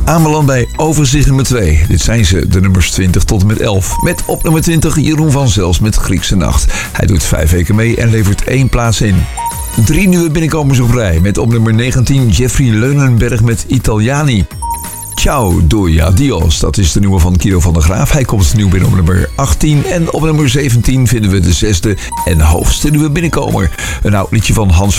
Aanbeland bij overzicht nummer 2. Dit zijn ze, de nummers 20 tot en met 11. Met op nummer 20 Jeroen van Zels met Griekse Nacht. Hij doet 5 weken mee en levert 1 plaats in. 3 nieuwe binnenkomers op rij. Met op nummer 19 Jeffrey Leunenberg met Italiani. Ciao, doei, adios. Dat is de nieuwe van Kilo van der Graaf. Hij komt nieuw binnen op nummer 18. En op nummer 17 vinden we de 6e en hoogste nieuwe binnenkomer. Een oud liedje van Hans